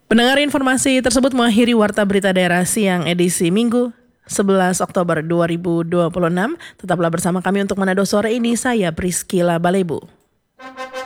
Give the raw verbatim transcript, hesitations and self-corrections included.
Pendengar, informasi tersebut mengakhiri Warta Berita Daerah Siang edisi Minggu sebelas Oktober dua ribu dua puluh enam. Tetaplah bersama kami untuk Manado sore ini. Saya Priscila Balebu.